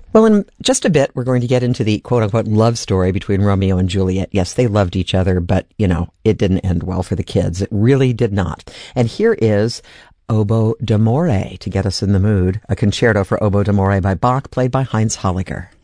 Well, in just a bit, we're going to get into the quote-unquote love story between Romeo and Juliet. Yes, they loved each other, but, it didn't end well for the kids. It really did not. And here is Oboe d'Amore to get us in the mood. A concerto for Oboe d'Amore by Bach, played by Heinz Holliger.